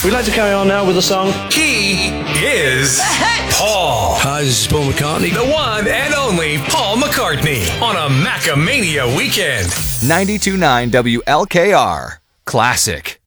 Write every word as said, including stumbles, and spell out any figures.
We'd like to carry on now with the song. He is Paul. Hi, this is Paul McCartney. The one and only Paul McCartney on a Macamania weekend. ninety-two point nine W L K R Classic.